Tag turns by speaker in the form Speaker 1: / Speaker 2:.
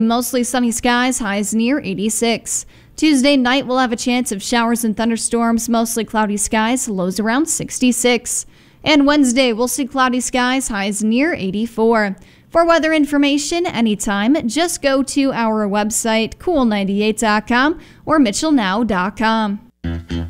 Speaker 1: Mostly sunny skies, highs near 86. Tuesday night, we'll have a chance of showers and thunderstorms, mostly cloudy skies, lows around 66. And Wednesday, we'll see cloudy skies, highs near 84. For weather information anytime, just go to our website, cool98.com or mitchellnow.com.